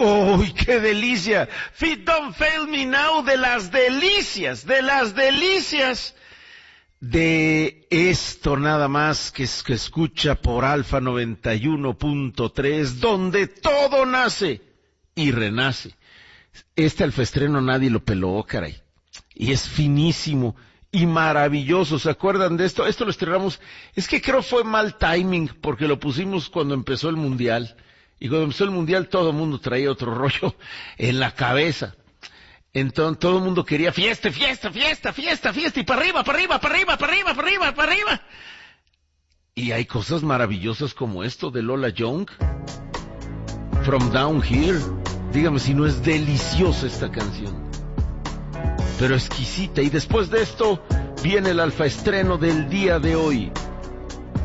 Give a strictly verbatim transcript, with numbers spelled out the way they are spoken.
¡Uy, qué delicia! Feet Don't Fail Me Now, de las delicias, de las delicias de esto nada más que, es, que escucha por Alfa noventa y uno punto tres, donde todo nace y renace. Este alfaestreno nadie lo peló, caray. Y es finísimo y maravilloso. ¿Se acuerdan de esto? Esto lo estrenamos, es que creo fue mal timing, porque lo pusimos cuando empezó el Mundial. Y cuando empezó el Mundial todo el mundo traía otro rollo en la cabeza. Entonces todo el mundo quería fiesta, fiesta, fiesta, fiesta, fiesta, y para arriba, para arriba, para arriba, para arriba, para arriba, para arriba. Y hay cosas maravillosas como esto de Lola Young, From Down Here. Dígame si no es deliciosa esta canción, pero exquisita. Y después de esto viene el alfaestreno del día de hoy.